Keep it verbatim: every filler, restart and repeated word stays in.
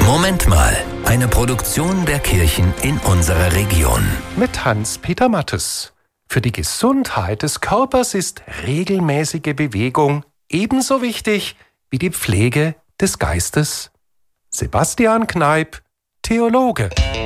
Moment mal, eine Produktion der Kirchen in unserer Region. Mit Hans-Peter Mattes. Für die Gesundheit des Körpers ist regelmäßige Bewegung ebenso wichtig wie die Pflege des Geistes. Sebastian Kneip, Theologe.